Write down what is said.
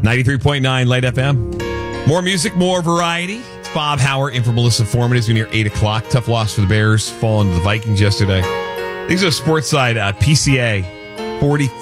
93.9 Light FM. More music, more variety. It's Bob Howard in for Melissa Foreman as we near 8 o'clock. Tough loss for the Bears, falling to the Vikings yesterday. These are sports side PCA.